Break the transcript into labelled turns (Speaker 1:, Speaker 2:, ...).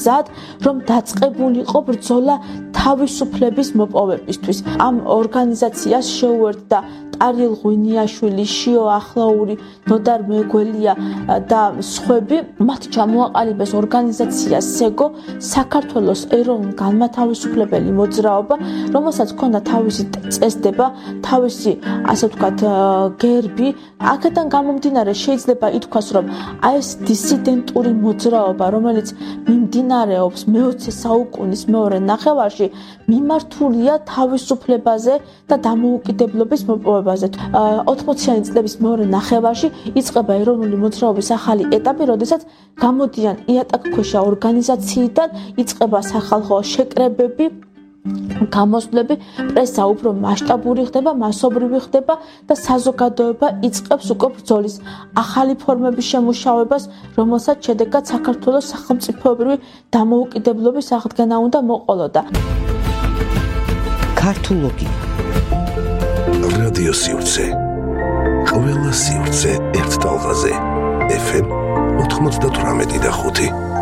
Speaker 1: მზად, რომ დაწყებულიყო ბრძოლა თავისუფლების მოპოვებისთვის. ამ ორგანიზაციას შეუერთდა ტარილ ღვინიაშვილი, შიო ახლაური, ნოდარ მეგველია და სხვები. მათ ჩამოაყალიბეს ორგანიზაცია სეგო, საქართველოს ეროვნულ-განმათავისუფლებელი მოძრაობა, რომელსაც ჰქონდა თავისი წესდება, თავისი, ასე ვთქვათ, გერბი. აქედან გამომდინარე შეიძლება ითქვას, რომ ეს დისიდენტური მოძრაობა, რომელიც მიმდინარეობს მე-20 საუკუნის მეორე ნახევარში, მიმართულია თავისუფლებაზე და დამოუკიდებლობის მოპოვებაზე. 80-იანი წლების მეორე ნახევარში იწყება ეროვნული მოძრაობის ახალი ეტაპი, როდესაც გამოდიან იატაკქვეშა ორგანიზაციიდან, იწყება სახალხო შეკრებები, გამოსვლები, პრესა უფრო მასშტაბური ხდება, მასობრივი ხდება და საზოგადოება იწყებს უკვე ბრძოლის ახალი ფორმების შემუშავებას, რომელსაც შედეგად საქართველოს სახელმწიფოებრივი დამოუკიდებლობის აღდგენა უნდა მოყოლოდა.
Speaker 2: ქართულოგი
Speaker 3: რადიო სივრცე. ყველა სივრცე ერთ ტალღაზე. FM 98.5